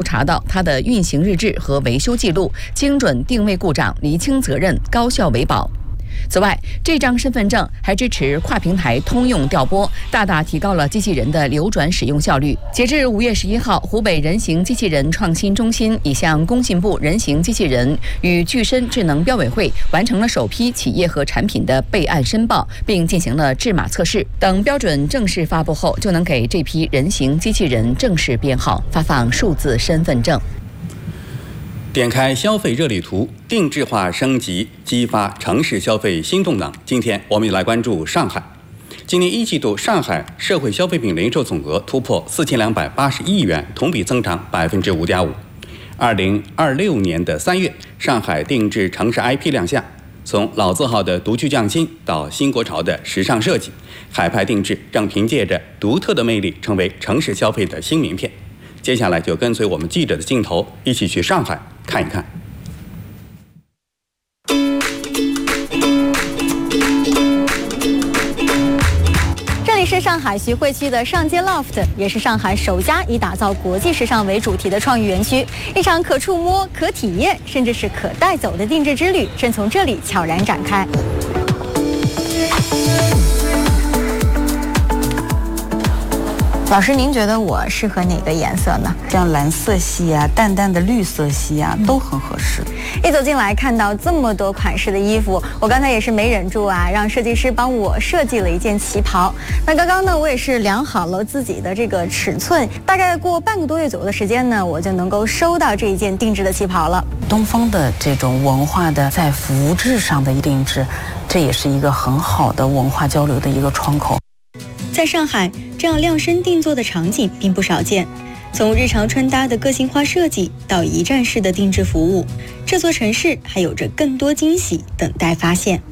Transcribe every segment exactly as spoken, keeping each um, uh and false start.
查到它的运行日志和维修记录，精准定位故障，厘清责任，高效维保。此外，这张身份证还支持跨平台通用调拨，大大提高了机器人的流转使用效率。截至五月十一号，湖北人形机器人创新中心已向工信部人形机器人与具身智能标委会完成了首批企业和产品的备案申报，并进行了制码测试。等标准正式发布后，就能给这批人形机器人正式编号，发放数字身份证。 点开消费热力图，定制化升级，激发城市消费新动能。今天我们也来关注上海。今年一季度，上海社会消费品零售总额突破四千两百八十亿元，同比增长百分之五点五。二零二六年的三月，上海定制城市 I P 亮相，从老字号的独具匠心到新国潮的时尚设计，海派定制正凭借着独特的魅力，成为城市消费的新名片。接下来就跟随我们记者的镜头，一起去上海看一看。 这里是上海徐汇区的上街 Loft， 也是上海首家以打造国际时尚为主题的创意园区。一场可触摸、可体验，甚至是可带走的定制之旅，正从这里悄然展开。老师，您觉得我适合哪个颜色呢？ 像蓝色系啊、淡淡的绿色系啊，都很合适。 一走进来看到这么多款式的衣服，我刚才也是没忍住啊，让设计师帮我设计了一件旗袍。那刚刚呢，我也是量好了自己的这个尺寸，大概过半个多月左右的时间呢，我就能够收到这一件定制的旗袍了。 东方的这种文化的在服饰上的定制，这也是一个很好的文化交流的一个窗口。 在上海，这样量身定做的场景并不少见。从日常穿搭的个性化设计到一站式的定制服务，这座城市还有着更多惊喜等待发现。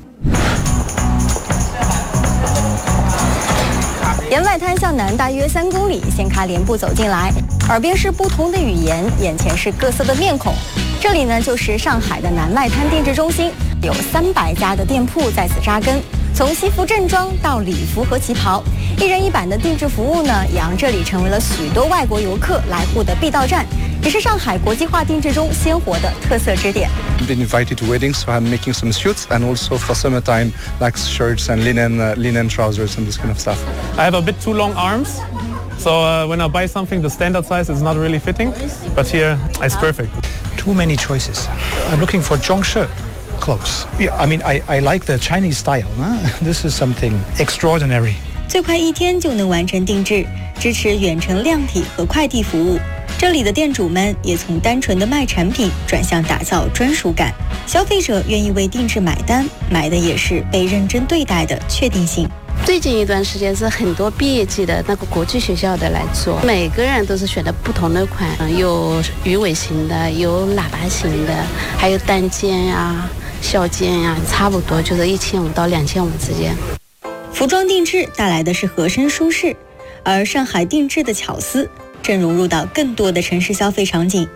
沿外滩向南大约三公里，掀开帘布走进来，耳边是不同的语言，眼前是各色的面孔。这里呢，就是上海的南外滩定制中心，有三百家的店铺在此扎根。从西服正装到礼服和旗袍，一人一版的定制服务呢，也让这里成为了许多外国游客来沪的必到站，也是上海国际化定制中鲜活的特色支点。 Been invited to weddings, so I'm making some suits, and also for summertime, like shirts and linen, uh, linen trousers and this kind of stuff. I have a bit too long arms, so uh, when I buy something, the standard size is not really fitting, but here it's perfect. Too many choices. I'm looking for zhongshe.Clothes. Yeah, I mean, I, I like the Chinese style. Huh? This is something extraordinary. 最快一天就能完成定制，支持远程量体和快递服务。这里的店主们也从单纯的卖产品转向打造专属感。消费者愿意为定制买单，买的也是被认真对待的确定性。 最近一段时间是很多毕业季的那个国际学校的来做，每个人都是选的不同的款，有鱼尾型的，有喇叭型的，还有单肩呀、小肩呀，差不多就是一千五到两千五之间。 服装定制带来的是合身舒适，而上海定制的巧思正融入到更多的城市消费场景。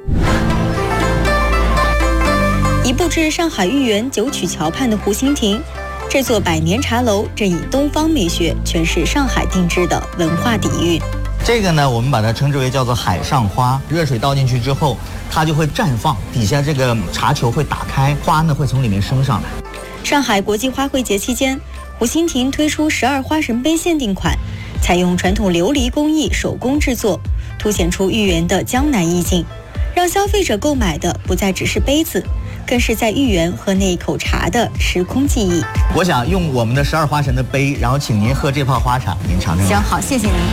一步至上海豫园九曲桥畔的湖心亭，这座百年茶楼正以东方美学诠释上海定制的文化底蕴。 这个呢，我们把它称之为叫做海上花。热水倒进去之后，它就会绽放，底下这个茶球会打开，花呢会从里面升上来。 上海国际花卉节期间，湖心亭推出十二花神杯限定款，采用传统琉璃工艺手工制作，凸显出豫园的江南意境，让消费者购买的不再只是杯子，更是在豫园喝那一口茶的时空记忆。 我想用我们的十二花神的杯，然后请您喝这泡花茶，您尝尝。 行，好，谢谢您。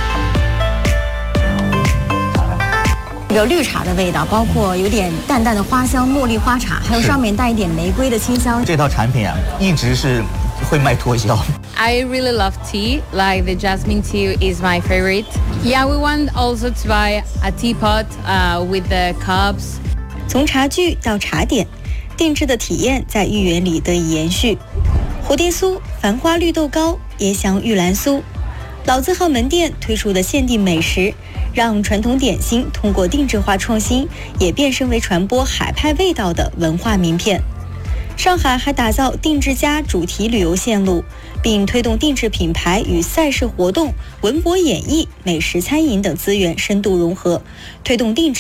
有绿茶的味道，包括有点淡淡的花香、茉莉花茶，还有上面带一点玫瑰的清香。 这套产品啊，一直是会卖脱销。 I really love tea, like the jasmine tea is my favorite. Yeah, we want also to buy a teapot uh, with the cups. 从茶具到茶点，定制的体验在豫园里得以延续。蝴蝶酥、繁花绿豆糕、椰香玉兰酥，老字号门店推出的限定美食，让传统点心通过定制化创新，也变身为传播海派味道的文化名片。上海还打造定制家主题旅游线路，并推动定制品牌与赛事活动、文博演艺、美食餐饮等资源深度融合，推动定制